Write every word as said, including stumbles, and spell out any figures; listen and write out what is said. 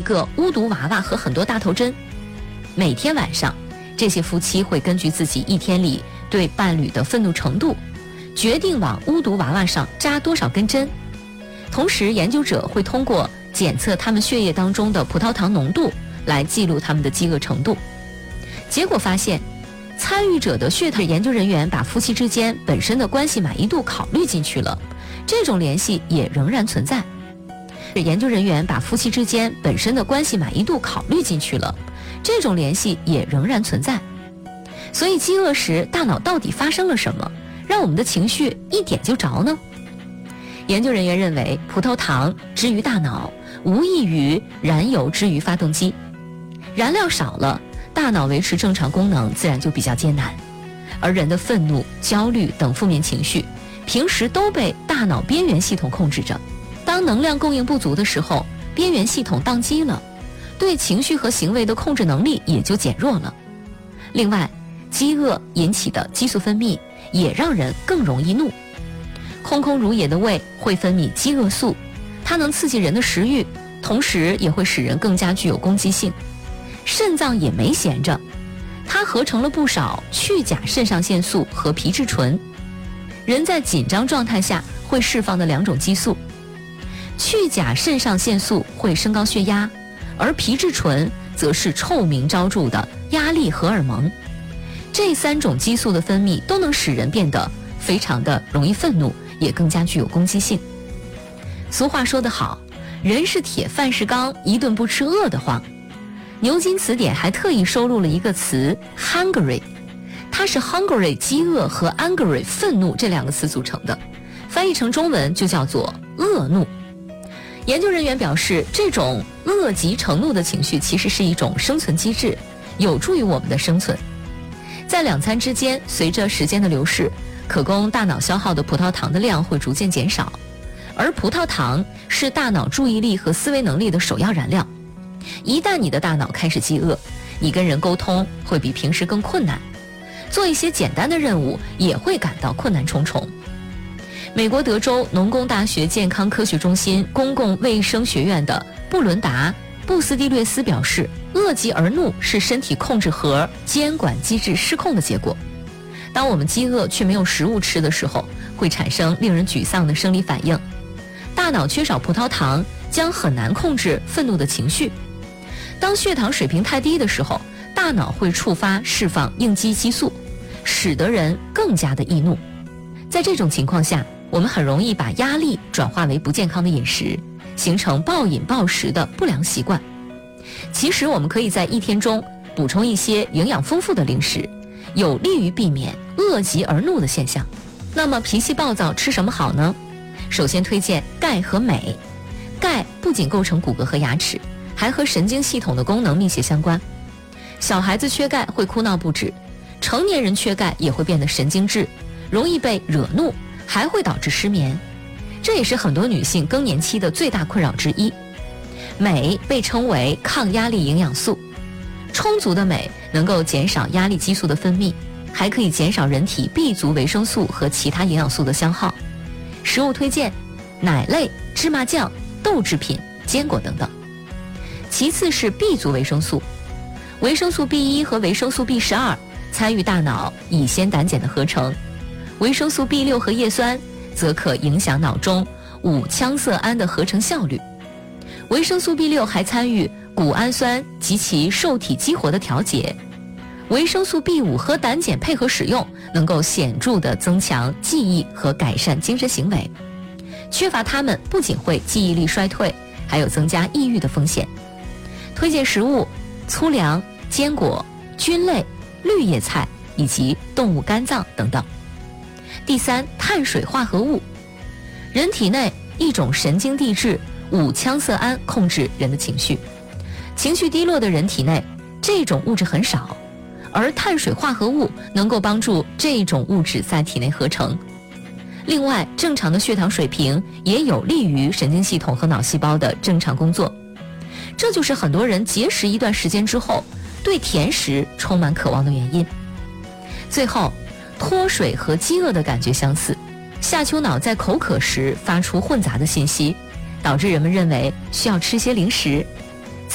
个巫毒娃娃和很多大头针。每天晚上，这些夫妻会根据自己一天里对伴侣的愤怒程度，决定往巫毒娃娃上扎多少根针。同时，研究者会通过检测他们血液当中的葡萄糖浓度来记录他们的饥饿程度。结果发现，参与者的血糖研究人员把夫妻之间本身的关系满意度考虑进去了，这种联系也仍然存在。研究人员把夫妻之间本身的关系满意度考虑进去了，这种联系也仍然存在。所以饥饿时大脑到底发生了什么，让我们的情绪一点就着呢？研究人员认为，葡萄糖之于大脑，无异于燃油之于发动机。燃料少了，大脑维持正常功能自然就比较艰难。而人的愤怒、焦虑等负面情绪，平时都被大脑边缘系统控制着。当能量供应不足的时候，边缘系统宕机了，对情绪和行为的控制能力也就减弱了。另外，饥饿引起的激素分泌也让人更容易怒。空空如也的胃会分泌饥饿素，它能刺激人的食欲，同时也会使人更加具有攻击性。肾脏也没闲着，它合成了不少去甲肾上腺素和皮质醇，人在紧张状态下会释放的两种激素。去甲肾上腺素会升高血压，而皮质醇则是臭名昭著的压力荷尔蒙。这三种激素的分泌都能使人变得非常的容易愤怒，也更加具有攻击性。俗话说得好，人是铁饭是钢，一顿不吃饿得慌。牛津词典还特意收录了一个词 hungry， 它是 hungry 饥饿和 angry 愤怒这两个词组成的，翻译成中文就叫做恶怒。研究人员表示，这种恶极成怒的情绪其实是一种生存机制，有助于我们的生存。在两餐之间，随着时间的流逝，可供大脑消耗的葡萄糖的量会逐渐减少，而葡萄糖是大脑注意力和思维能力的首要燃料。一旦你的大脑开始饥饿，你跟人沟通会比平时更困难，做一些简单的任务也会感到困难重重。美国德州农工大学健康科学中心公共卫生学院的布伦达·布斯蒂略斯表示，恶极而怒是身体控制核监管机制失控的结果。当我们饥饿却没有食物吃的时候，会产生令人沮丧的生理反应。大脑缺少葡萄糖，将很难控制愤怒的情绪。当血糖水平太低的时候，大脑会触发释放应激激素，使得人更加的易怒。在这种情况下，我们很容易把压力转化为不健康的饮食，形成暴饮暴食的不良习惯。其实我们可以在一天中补充一些营养丰富的零食，有利于避免恶极而怒的现象。那么脾气暴躁吃什么好呢？首先推荐钙和镁。钙不仅构成骨骼和牙齿，还和神经系统的功能密切相关。小孩子缺钙会哭闹不止，成年人缺钙也会变得神经质，容易被惹怒，还会导致失眠。这也是很多女性更年期的最大困扰之一。镁被称为抗压力营养素，充足的镁能够减少压力激素的分泌，还可以减少人体 B 族维生素和其他营养素的消耗。食物推荐奶类、芝麻酱、豆制品、坚果等等。其次是 B 族维生素，维生素 B 一 和维生素 B 十二 参与大脑乙酰胆碱的合成，维生素 B 六 和叶酸则可影响脑中五羟色胺的合成效率。维生素 B 六 还参与谷氨酸及其受体激活的调节。维生素 B 五 和胆碱配合使用，能够显著地增强记忆和改善精神行为。缺乏它们不仅会记忆力衰退，还有增加抑郁的风险。推荐食物：粗粮、坚果、菌类、绿叶菜以及动物肝脏等等。第三，碳水化合物。人体内一种神经递质五羟色胺控制人的情绪，情绪低落的人体内这种物质很少，而碳水化合物能够帮助这种物质在体内合成。另外，正常的血糖水平也有利于神经系统和脑细胞的正常工作。这就是很多人节食一段时间之后，对甜食充满渴望的原因。最后，脱水和饥饿的感觉相似，下丘脑在口渴时发出混杂的信息，导致人们认为需要吃些零食